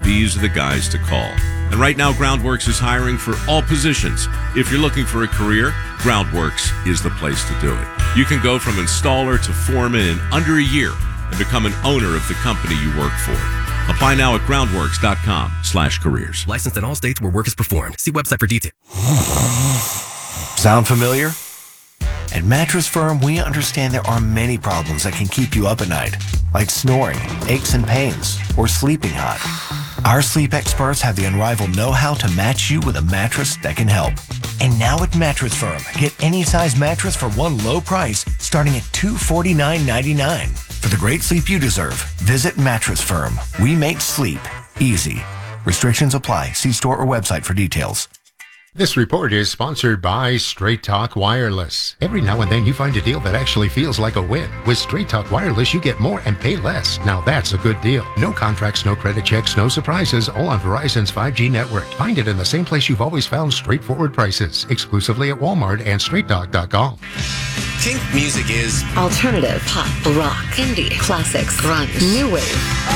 these are the guys to call. And right now, Groundworks is hiring for all positions. If you're looking for a career, Groundworks is the place to do it. You can go from installer to foreman in under a year and become an owner of the company you work for. Apply now at groundworks.com/careers. Licensed in all states where work is performed. See website for details. Sound familiar? At Mattress Firm, we understand there are many problems that can keep you up at night, like snoring, aches and pains, or sleeping hot. Our sleep experts have the unrivaled know-how to match you with a mattress that can help. And now at Mattress Firm, get any size mattress for one low price starting at $249.99. For the great sleep you deserve, visit Mattress Firm. We make sleep easy. Restrictions apply. See store or website for details. This report is sponsored by Straight Talk Wireless. Every now and then you find a deal that actually feels like a win. With Straight Talk Wireless, you get more and pay less. Now that's a good deal. No contracts, no credit checks, no surprises, all on Verizon's 5G network. Find it in the same place you've always found straightforward prices, exclusively at Walmart and StraightTalk.com. Kink music is alternative, pop, rock, indie, classics, grunge, new wave.